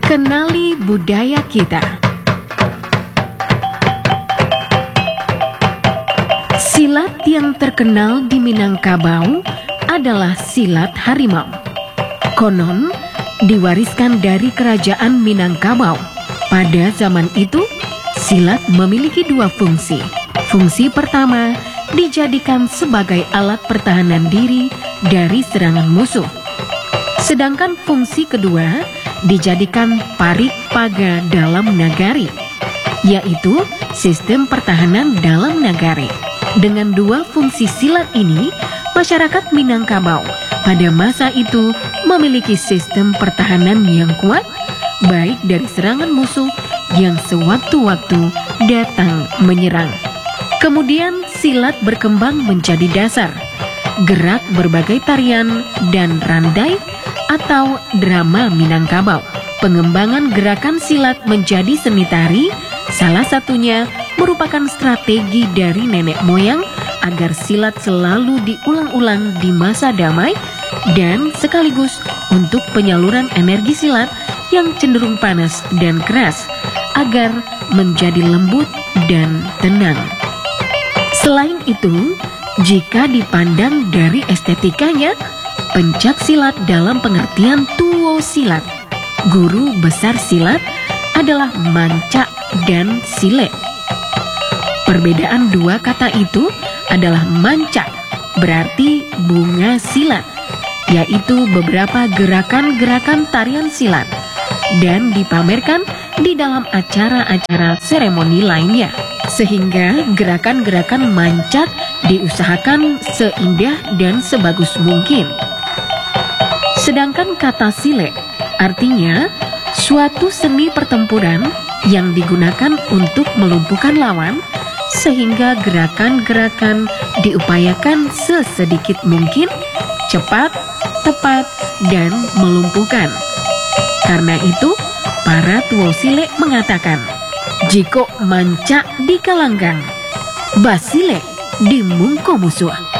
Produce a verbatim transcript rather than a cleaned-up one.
Kenali budaya kita. Silat yang terkenal di Minangkabau adalah silat harimau. Konon diwariskan dari kerajaan Minangkabau. Pada zaman itu, silat memiliki dua fungsi. Fungsi pertama dijadikan sebagai alat pertahanan diri dari serangan musuh. Sedangkan fungsi kedua dijadikan parik paga dalam nagari, yaitu sistem pertahanan dalam nagari. Dengan dua fungsi silat ini, masyarakat Minangkabau pada masa itu memiliki sistem pertahanan yang kuat, baik dari serangan musuh yang sewaktu-waktu datang menyerang. Kemudian silat berkembang menjadi dasar, gerak berbagai tarian dan randai atau drama Minangkabau. Pengembangan gerakan silat menjadi seni tari, salah satunya merupakan strategi dari nenek moyang agar silat selalu diulang-ulang di masa damai dan sekaligus untuk penyaluran energi silat yang cenderung panas dan keras agar menjadi lembut dan tenang. Selain itu, jika dipandang dari estetikanya, pencak silat dalam pengertian tuwo silat, guru besar silat adalah manca dan sile. Perbedaan dua kata itu adalah manca berarti bunga silat, yaitu beberapa gerakan-gerakan tarian silat dan dipamerkan di dalam acara-acara seremoni lainnya. Sehingga gerakan-gerakan mancak diusahakan seindah dan sebagus mungkin. Sedangkan kata sile artinya suatu seni pertempuran yang digunakan untuk melumpuhkan lawan sehingga gerakan-gerakan diupayakan sesedikit mungkin, cepat, tepat, dan melumpuhkan. Karena itu, para tuwo sile mengatakan, jiko manca di kalanggang, basile di mungko musuh.